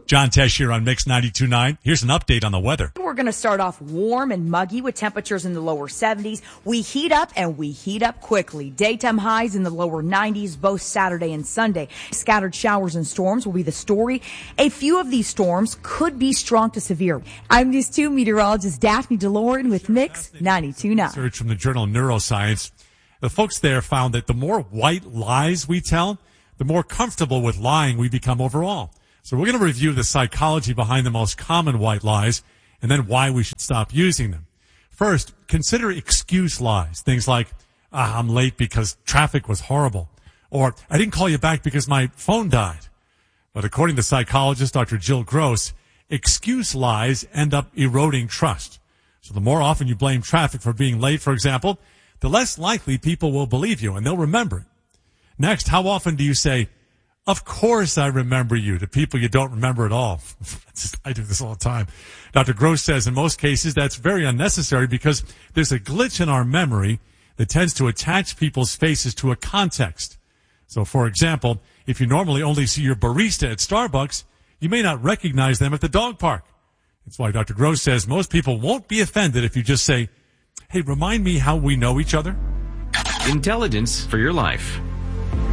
John Tesh here on Mix 92.9. Here's an update on the weather. We're going to start off warm and muggy with temperatures in the lower 70s. We heat up and we heat up quickly. Daytime highs in the lower 90s both Saturday and Sunday. Scattered showers and storms will be the story. A few of these storms could be strong to severe. I'm News 2 meteorologist Daphne DeLorean with Mix 92.9. Research from the journal Neuroscience. The folks there found that the more white lies we tell, the more comfortable with lying we become overall. So we're going to review the psychology behind the most common white lies and then why we should stop using them. First, consider excuse lies. Things like, I'm late because traffic was horrible. Or, I didn't call you back because my phone died. But according to psychologist Dr. Jill Gross, excuse lies end up eroding trust. So the more often you blame traffic for being late, for example, the less likely people will believe you and they'll remember it. Next, how often do you say, of course I remember you, to people you don't remember at all? I do this all the time. Dr. Gross says in most cases that's very unnecessary because there's a glitch in our memory that tends to attach people's faces to a context. So, for example, if you normally only see your barista at Starbucks, you may not recognize them at the dog park. That's why Dr. Gross says most people won't be offended if you just say, hey, remind me how we know each other. Intelligence for your life.